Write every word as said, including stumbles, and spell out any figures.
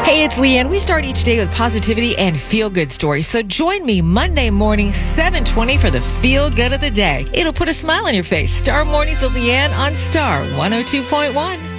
Hey, it's Leanne. We start each day with positivity and feel-good stories. So join me Monday morning, seven twenty for the feel-good of the day. It'll put a smile on your face. Star Mornings with Leanne on Star one oh two point one.